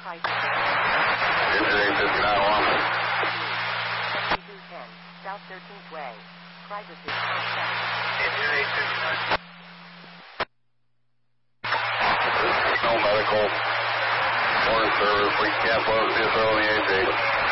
Injury 59-1. 210, South 13th Way. Crisis is Injury 59. No medical. Morning service. We can't close this early AJ.